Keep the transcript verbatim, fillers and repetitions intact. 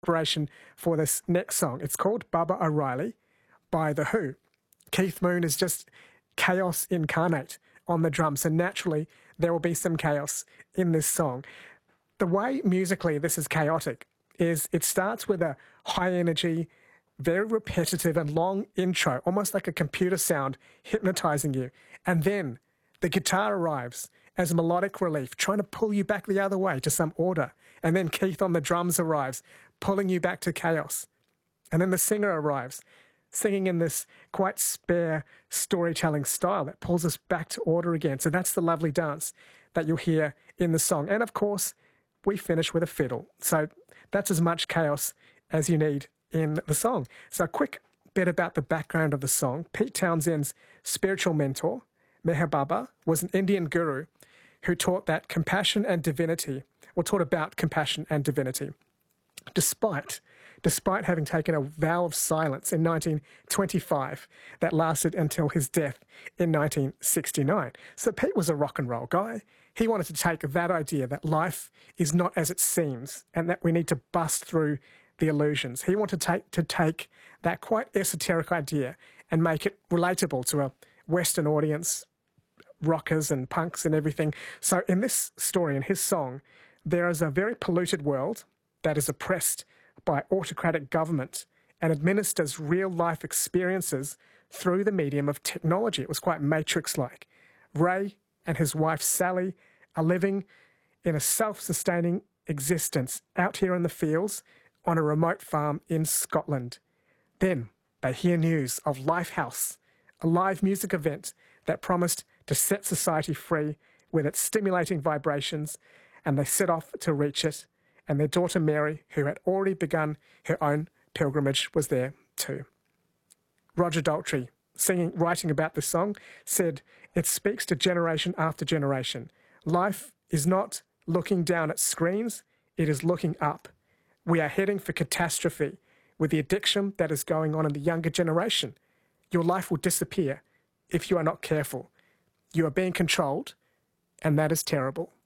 inspiration for this next song. It's called Baba O'Riley by The Who. Keith Moon is just chaos incarnate on the drums, and naturally there will be some chaos in this song. The way musically this is chaotic is it starts with a high energy, very repetitive and long intro, almost like a computer sound hypnotizing you. And then the guitar arrives as a melodic relief, trying to pull you back the other way to some order. And then Keith on the drums arrives, pulling you back to chaos. And then the singer arrives, singing in this quite spare storytelling style that pulls us back to order again. So that's the lovely dance that you'll hear in the song. And of course, we finish with a fiddle. So that's as much chaos as you need in the song. So a quick bit about the background of the song. Pete Townshend's spiritual mentor, Meher Baba, was an Indian guru who taught that compassion and divinity, or taught about compassion and divinity, despite despite having taken a vow of silence in nineteen twenty-five that lasted until his death in nineteen sixty-nine. So Pete was a rock and roll guy. He wanted to take that idea that life is not as it seems and that we need to bust through the illusions. He wanted to take, to take that quite esoteric idea and make it relatable to a Western audience, rockers and punks and everything. So in this story, in his song, there is a very polluted world that is oppressed by autocratic government and administers real-life experiences through the medium of technology. It was quite Matrix-like. Ray and his wife Sally are living in a self-sustaining existence out here in the fields on a remote farm in Scotland. Then they hear news of Lifehouse, a live music event that promised to set society free with its stimulating vibrations, and they set off to reach it. And their daughter Mary, who had already begun her own pilgrimage, was there too. Roger Daltrey, singing, writing about this song, said, "It speaks to generation after generation. Life is not looking down at screens, it is looking up. We are heading for catastrophe with the addiction that is going on in the younger generation. Your life will disappear if you are not careful. You are being controlled, and that is terrible."